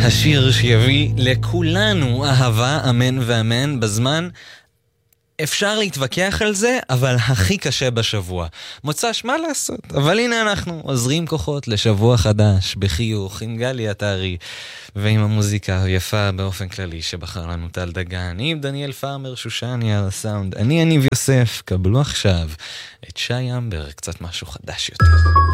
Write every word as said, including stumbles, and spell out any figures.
השיר שיביא לכולנו אהבה, אמן ואמן, בזמן אפשר להתווכח על זה, אבל הכי קשה בשבוע. מוצ"ש, מה לעשות? אבל הנה אנחנו עוזרים כוחות לשבוע חדש, בחיוך, עם גלי עטרי, ועם המוזיקה היפה באופן כללי שבחר לנו טל דגן, עם דניאל פארמר שושני על הסאונד. אני אניב יוסף, קבלו עכשיו את שי אמבר, קצת משהו חדש יותר.